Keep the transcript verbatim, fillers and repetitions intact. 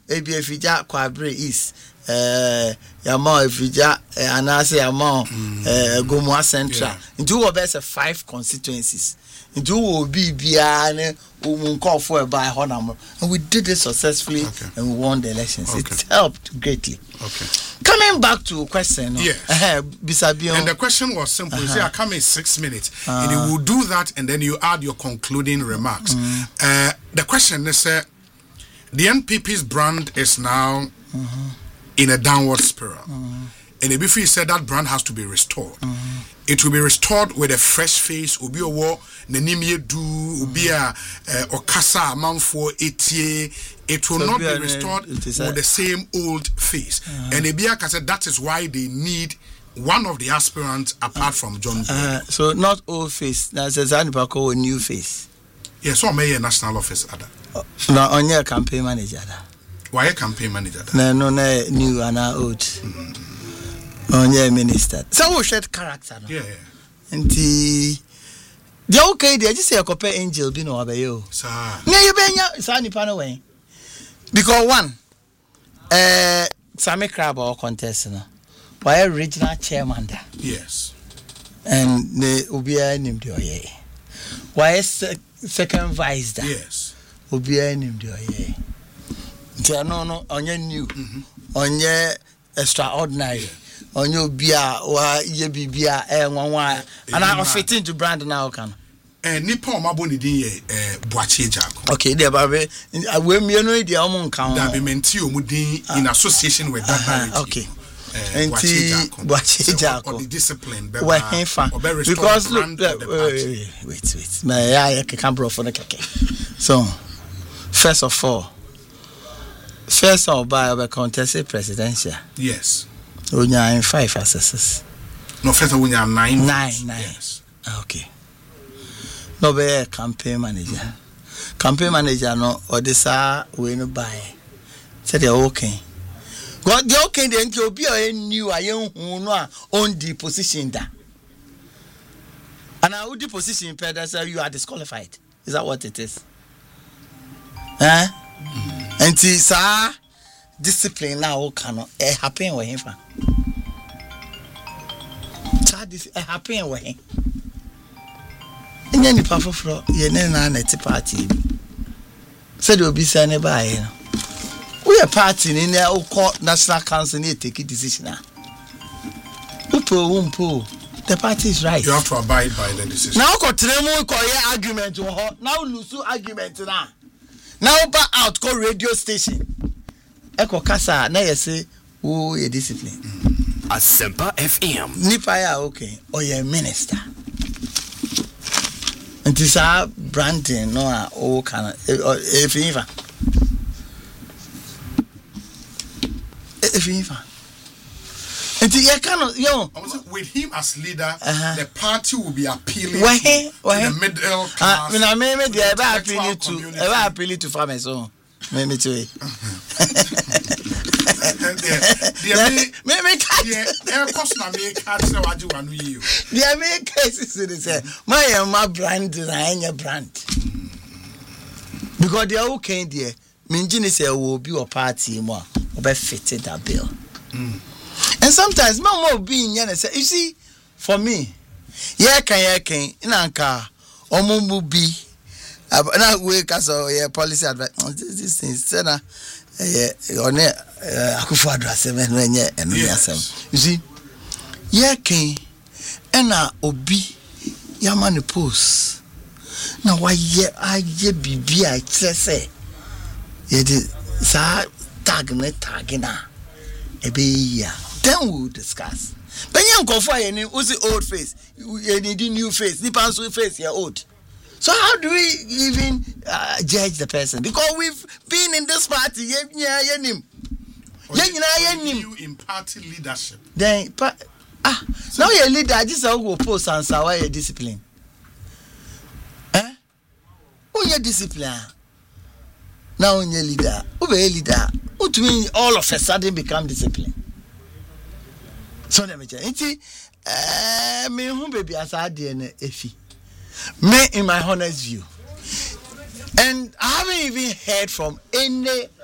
ebi efija Kwabre East eh yama efija anase yama eh Gomua Central into we best five constituencies into we be bia ne umunko for by honam and we did it successfully okay. and we won the elections. Okay. It helped greatly. Okay. Coming back to question. Yes. Uh, Bisabion. And the question was simple. Uh-huh. You say I come in six minutes. Uh-huh. And you will do that and then you add your concluding remarks. Mm-hmm. Uh, the question is uh, the N P P's brand is now mm-hmm. in a downward spiral. Mm-hmm. And if you said that brand has to be restored, mm-hmm. it will be restored with a fresh face. Ubi owo nenimie du ubi a okasa amanfo etie. It will so not be restored with the same old face. Uh-huh. And Ebia said that is why they need one of the aspirants apart uh, from John. Uh, so not old face. That's exactly a new face. Yes, so may a national office ada. Uh, no, on your campaign manager. Why a campaign manager? No, no, no, new and old. Mm-hmm. On your minister. So we shed character. No? Yeah, yeah. And the the okay, they just say a copy angel be no you. Sir. No, you been ya Sani Panaway. Because one, uh, Sammy Crab or contest, no, why original chairman there? Yes. And the Ubia named your ye. Why second vice there? Yes. Ubia named your ye. No, no, on your new, on your extraordinary. On your beer or ye be beer and one wire, and I fit into brand now can. And Nippon Maboni di eh Boache Jako. Okay, there baby. We me no the amon count. That be mentio mudi in association with that. Okay. And Boache Jako. Or the discipline. Because look, wait, wait, wait. My I can bro for the keke. So, first of all, first of all, by contested presidential. Yes. We have five assessors. No, first we have nine. Nine, nine. Yes. Okay. No be a campaign manager. Mm-hmm. Campaign manager no or this are we no buy. Say they okay. God the okay then you be a new a young who no on the position da. And I would the position pedestal you are disqualified. Is that what it is? Eh? Mm-hmm. And sir discipline now cannot eh happen with him. Child this eh happen with him. Any powerful for ye na na party. Said you be sane by you. We a party in there court national council need take a decision. Upo umpo. The party is right. You have to abide by the decision. Now ko tremo ko ye argument ho. Now lose argument na. Now back out ko radio station. Eko kasa na yesi wo ye discipline. Asempa F M. Nipa ya okay. Or ye minister. And this our branding no a o kana if even if even and you cannot yo with him as leader uh-huh. the party will be appealing why, to, why? to the middle class. Uh, me me dey ever appeal to ever appeal to farmers so me me too. The me me the air cost na me catch say waju wanu yi o. The me cases is say my my brand na any brand. Because they are okay there. Me ngini say will be a party mo obe fit that bill. Mm. And sometimes my more being yana say you see for me yeah can yeah can in anka omo mu bi na we cause yeah policy advice this thing say na eh on akufo address me no enye eno yasem you see yeah can na obi yama ne post na wa ye aye bibia kire say ye de sa tag ne tag na ebe ya then we'll discuss. But you go for any old face, you need new face, nipa so face you're old. So how do we even uh, judge the person? Because we've been in this party, yeah, yeah, yeah, him. Yeah, yeah, you in party leadership. Then, pa- ah, so now you're leader. Just how go post and say why you discipline. Eh? Who you discipline? Now you're leader. Who be a leader? Who to me all of a sudden become disciplined? So let me tell you, uh, me who baby as I did efi. Me in my honest view, and I haven't even heard from any